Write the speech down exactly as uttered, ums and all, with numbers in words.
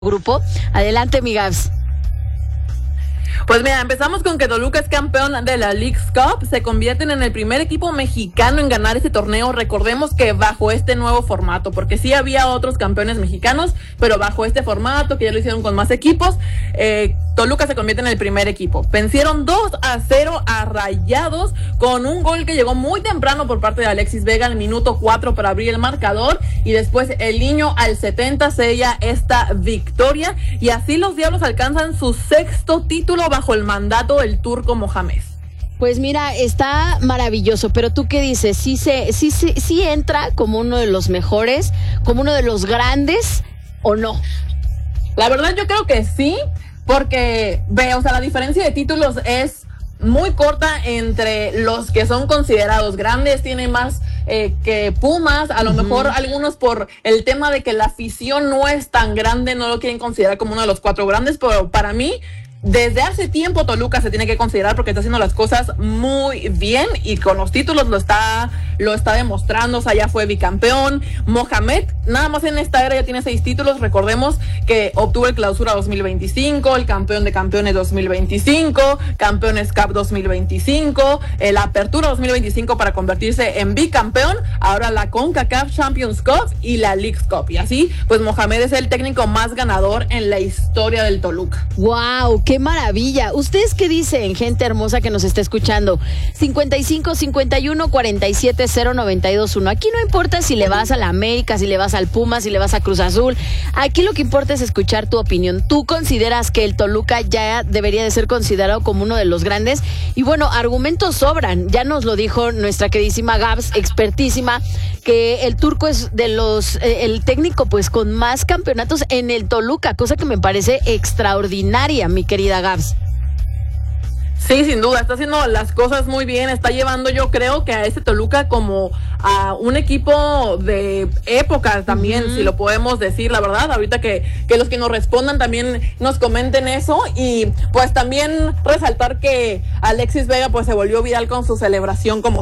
grupo. Adelante, mi Gabs. Pues mira, empezamos con que Toluca es campeón de la Leagues Cup, se convierten en el primer equipo mexicano en ganar este torneo. Recordemos que bajo este nuevo formato, porque sí había otros campeones mexicanos, pero bajo este formato, que ya lo hicieron con más equipos, eh, Toluca se convierte en el primer equipo. Vencieron dos a cero a Rayados, con un gol que llegó muy temprano por parte de Alexis Vega al minuto cuatro para abrir el marcador, y después el Niño al setenta sella esta victoria, y así los Diablos alcanzan su sexto título bajo el mandato del Turco Mohamed. Pues mira, está maravilloso, pero ¿tú qué dices? ¿Sí, se, sí, sí, sí entra como uno de los mejores, como uno de los grandes o no? La verdad yo creo que sí, porque ve, o sea, la diferencia de títulos es muy corta entre los que son considerados grandes. Tienen más eh, que Pumas, a lo uh-huh. mejor algunos por el tema de que la afición no es tan grande, no lo quieren considerar como uno de los cuatro grandes, pero para mí, desde hace tiempo Toluca se tiene que considerar porque está haciendo las cosas muy bien y con los títulos lo está lo está demostrando. O sea, ya fue bicampeón. Mohamed, nada más en esta era ya tiene seis títulos. Recordemos que obtuvo el Clausura dos mil veinticinco, el Campeón de Campeones dos mil veinticinco, Campeones Cup dos mil veinticinco, el Apertura dos mil veinticinco para convertirse en bicampeón, ahora la CONCACAF Champions Cup y la Leagues Cup. Y así, pues Mohamed es el técnico más ganador en la historia del Toluca. ¡Wow! ¡Qué maravilla! ¿Ustedes qué dicen, gente hermosa que nos está escuchando? cincuenta y cinco, cincuenta y uno, cuarenta y siete, cero, noventa y dos, uno. Aquí no importa si le vas a la América, si le vas al Pumas, si le vas a Cruz Azul. Aquí lo que importa es escuchar tu opinión. ¿Tú consideras que el Toluca ya debería de ser considerado como uno de los grandes? Y bueno, argumentos sobran. Ya nos lo dijo nuestra queridísima Gabs, expertísima, que el Turco es de los, eh, el técnico pues con más campeonatos en el Toluca, cosa que me parece extraordinaria, mi querida Gabs. Sí, sin duda, está haciendo las cosas muy bien, está llevando yo creo que a este Toluca como a un equipo de época también, uh-huh. si lo podemos decir, la verdad, ahorita que, que los que nos respondan también nos comenten eso, y pues también resaltar que Alexis Vega pues se volvió viral con su celebración como